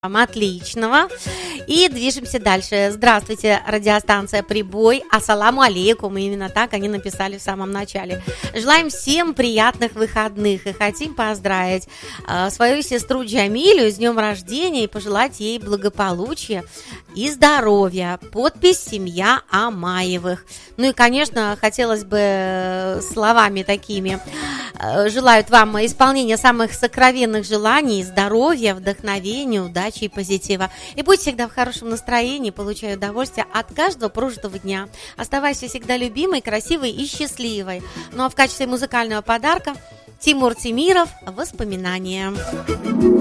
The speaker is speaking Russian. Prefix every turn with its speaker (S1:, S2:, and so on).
S1: Отличного. И движемся дальше. Здравствуйте, радиостанция «Прибой». Ассаламу алейкум. Именно так они написали в самом начале. Желаем всем приятных выходных. И хотим поздравить свою сестру Джамилю с днем рождения и пожелать ей благополучия и здоровья. Подпись «Семья Амаевых». Ну и, конечно, хотелось бы словами такими. Желают вам исполнения самых сокровенных желаний, здоровья, вдохновения, удачи и позитива. И будь всегда в хорошем настроении, получай удовольствие от каждого прожитого дня. Оставайся всегда любимой, красивой и счастливой. Ну а в качестве музыкального подарка Тимур Темиров «Воспоминания».